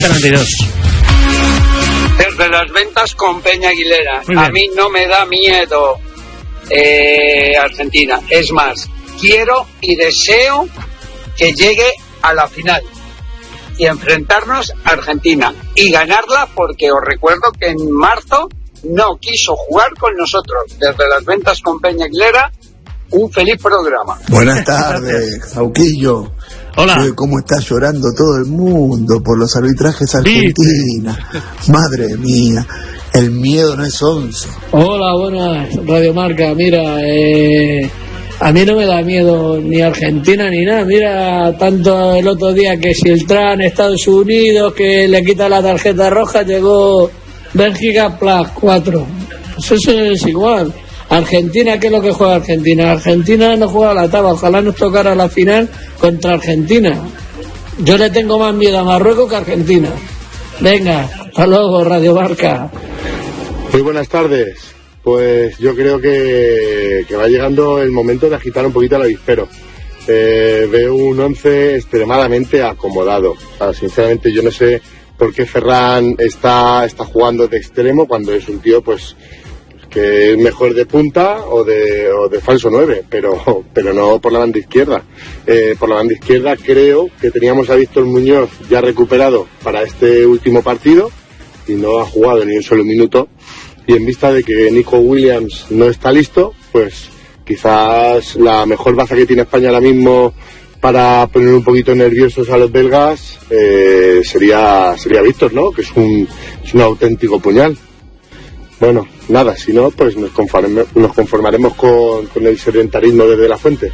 92. Desde las ventas con Peña Aguilera. A mí no me da miedo Argentina. Es más, quiero y deseo que llegue a la final y enfrentarnos a Argentina y ganarla, porque os recuerdo que en marzo no quiso jugar con nosotros. Desde las ventas con Peña Aguilera, un feliz programa. Buenas tardes, Sauquillo. Hola. ¿Cómo está llorando todo el mundo por los arbitrajes argentinos? Madre mía, el miedo no es 11. Hola, buenas, Radio Marca. Mira, a mí no me da miedo ni Argentina ni nada. Mira, tanto el otro día que si el Trump en Estados Unidos, que le quita la tarjeta roja, llegó Bélgica plus 4. Pues eso es igual. Argentina, ¿qué es lo que juega Argentina? Argentina no juega a la tabla. Ojalá nos tocara la final contra Argentina. Yo le tengo más miedo a Marruecos que a Argentina. Venga, hasta luego, Radio Marca. Muy buenas tardes. Pues yo creo que va llegando el momento de agitar un poquito el avispero. Veo un 11 extremadamente acomodado. Sinceramente yo no sé por qué Ferran está jugando de extremo cuando es un tío pues que es mejor de punta o de falso 9, pero no por la banda izquierda. Por la banda izquierda creo que teníamos a Víctor Muñoz ya recuperado para este último partido y no ha jugado ni un solo minuto, y en vista de que Nico Williams no está listo, pues quizás la mejor baza que tiene España ahora mismo para poner un poquito nerviosos a los belgas sería Víctor, ¿no? Que es un auténtico puñal. Bueno, nada, si no, pues nos conformaremos con el sedentarismo desde la Fuente.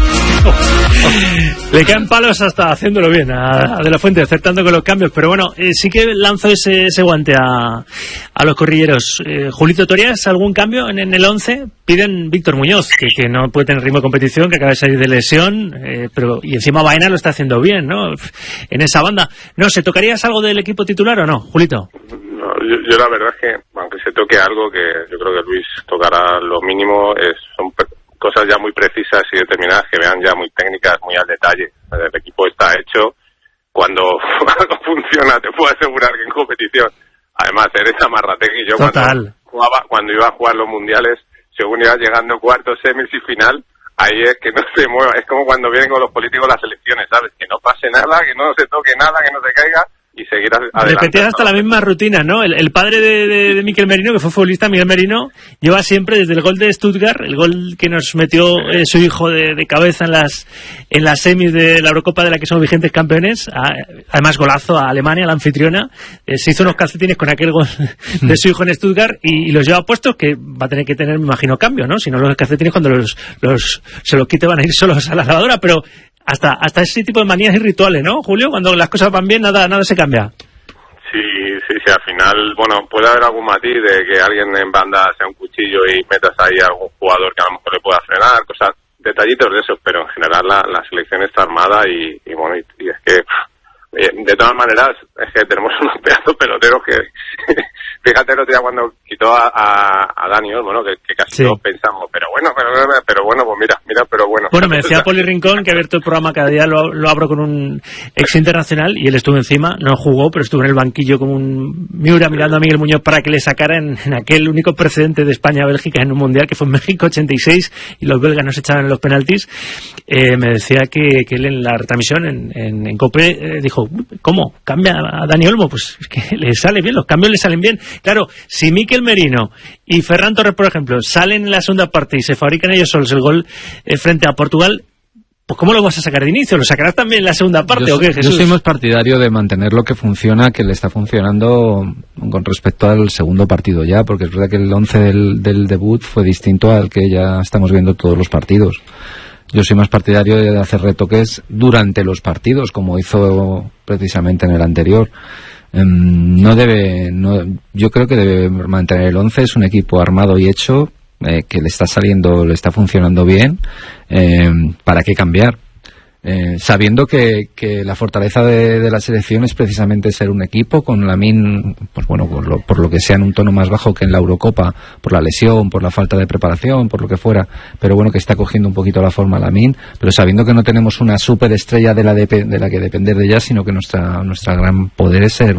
Le caen palos hasta haciéndolo bien a De la Fuente, acertando con los cambios, pero bueno, sí que lanzo ese guante a los corrilleros. Julito Torias, ¿algún cambio en el 11? Piden Víctor Muñoz, que no puede tener ritmo de competición, que acaba de salir de lesión, y encima Baena lo está haciendo bien, ¿no? En esa banda. No sé, ¿tocarías algo del equipo titular o no, Julito? No, yo la verdad es que, aunque se toque algo, que yo creo que Luis tocará lo mínimo, son cosas ya muy precisas y determinadas, que vean ya muy técnicas, muy al detalle. El equipo está hecho. Cuando algo funciona, te puedo asegurar que en competición, además eres Amarrategui. Yo cuando iba a jugar los mundiales, según iba llegando cuartos, semis y final, ahí es que no se mueva. Es como cuando vienen con los políticos las elecciones, ¿sabes? Que no pase nada, que no se toque nada, que no se caiga, y seguir adelante. Repetías hasta la misma rutina, ¿no? El padre de Miquel Merino, que fue futbolista, Miguel Merino, lleva siempre desde el gol de Stuttgart, el gol que nos metió su hijo de cabeza en las semis de la Eurocopa de la que somos vigentes campeones, además golazo a Alemania, la anfitriona, se hizo unos calcetines con aquel gol de su hijo en Stuttgart y los lleva puestos, que va a tener que tener, me imagino, cambio, ¿no? Si no, los calcetines cuando se los quite van a ir solos a la lavadora, pero hasta ese tipo de manías y rituales, ¿no, Julio? Cuando las cosas van bien, nada se cambia. Sí, al final, bueno, puede haber algún matiz de que alguien en banda sea un cuchillo y metas ahí a algún jugador que a lo mejor le pueda frenar, cosas, detallitos de esos, pero en general la selección está armada y bueno, y es que, de todas maneras, es que tenemos unos pedazos peloteros que, fíjate el otro día cuando quitó a Dani Olmo, ¿no? Que casi todos pensamos, pero bueno, pues mira, pero bueno. Bueno, me decía Poli Rincón que ha abierto el programa cada día, lo abro con un ex internacional, y él estuvo encima, no jugó, pero estuvo en el banquillo como un Miura mirando a Miguel Muñoz para que le sacara en aquel único precedente de España-Bélgica en un mundial, que fue en México 86, y los belgas no se echaban en los penaltis. Me decía que él en la retransmisión en COPE dijo, ¿cómo? ¿Cambia a Dani Olmo? Pues es que le sale bien, los cambios le salen bien. Claro, si Miquel Merino y Ferran Torres, por ejemplo, salen en la segunda parte y se fabrican ellos solos el gol frente a Portugal, pues ¿cómo lo vas a sacar de inicio? ¿Lo sacarás también en la segunda parte o qué, Jesús? Yo soy más partidario de mantener lo que funciona, que le está funcionando con respecto al segundo partido ya, porque es verdad que el 11 del debut fue distinto al que ya estamos viendo todos los partidos. Yo soy más partidario de hacer retoques durante los partidos, como hizo precisamente en el anterior. Yo creo que debe mantener el 11, es un equipo armado y hecho, que le está funcionando bien. ¿Para qué cambiar? Sabiendo que la fortaleza de la selección es precisamente ser un equipo con Lamine, pues bueno, por lo que sea en un tono más bajo que en la Eurocopa, por la lesión, por la falta de preparación, por lo que fuera, pero bueno, que está cogiendo un poquito la forma Lamine, pero sabiendo que no tenemos una superestrella de la que depender de ella, sino que nuestra gran poder es ser